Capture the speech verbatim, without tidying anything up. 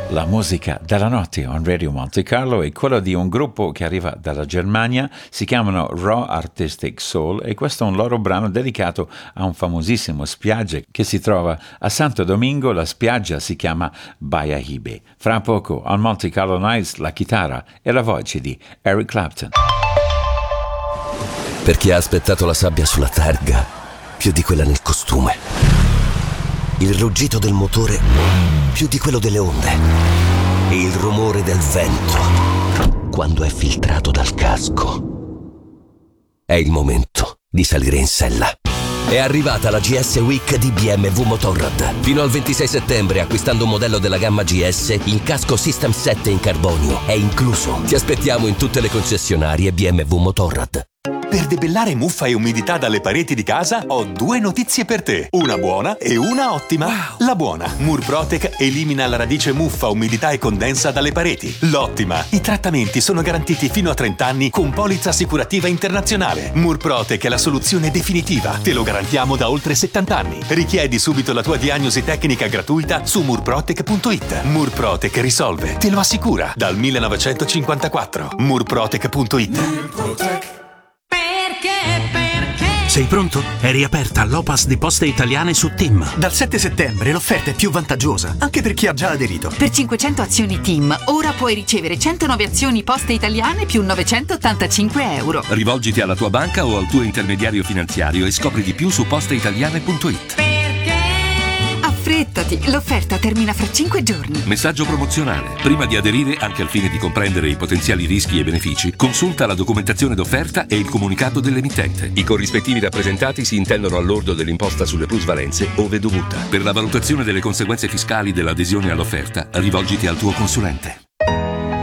La musica della notte on Radio Monte Carlo è quella di un gruppo che arriva dalla Germania, si chiamano Raw Artistic Soul e questo è un loro brano dedicato a un famosissimo spiaggia che si trova a Santo Domingo. La spiaggia si chiama Bayahibe. Fra poco on Monte Carlo Nights la chitarra e la voce di Eric Clapton. Per chi ha aspettato la sabbia sulla targa più di quella nel costume, il ruggito del motore più di quello delle onde e il rumore del vento quando è filtrato dal casco. È il momento di salire in sella. È arrivata la G S Week di B M W Motorrad. Fino al ventisei settembre, acquistando un modello della gamma G S, il casco System sette in carbonio è incluso. Ti aspettiamo in tutte le concessionarie B M W Motorrad. Per debellare muffa e umidità dalle pareti di casa ho due notizie per te. Una buona e una ottima. Wow. La buona: Murprotec elimina la radice muffa, umidità e condensa dalle pareti. L'ottima: i trattamenti sono garantiti fino a trenta anni con polizza assicurativa internazionale. Murprotec è la soluzione definitiva. Te lo garantiamo da oltre settanta anni. Richiedi subito la tua diagnosi tecnica gratuita su murprotec punto it. Murprotec risolve, te lo assicura, dal millenovecentocinquantaquattro. murprotec punto it. Murprotec. Sei pronto? È riaperta l'Opas di Poste Italiane su Tim. Dal sette settembre l'offerta è più vantaggiosa, anche per chi ha già aderito. Per cinquecento azioni Tim, ora puoi ricevere centonove azioni Poste Italiane più novecentottantacinque euro. Rivolgiti alla tua banca o al tuo intermediario finanziario e scopri di più su posteitaliane punto it. Affrettati, l'offerta termina fra cinque giorni. Messaggio promozionale. Prima di aderire, anche al fine di comprendere i potenziali rischi e benefici, consulta la documentazione d'offerta e il comunicato dell'emittente. I corrispettivi rappresentati si intendono al lordo dell'imposta sulle plusvalenze ove dovuta. Per la valutazione delle conseguenze fiscali dell'adesione all'offerta, rivolgiti al tuo consulente.